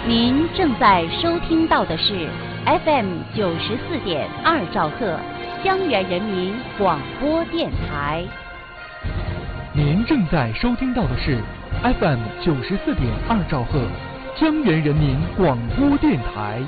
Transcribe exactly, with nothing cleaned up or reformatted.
您正在收听到的是 F M 九十四点二兆赫，江源人民广播电台。 您正在收听到的是 F M 九十四点二兆赫，江源人民广播电台。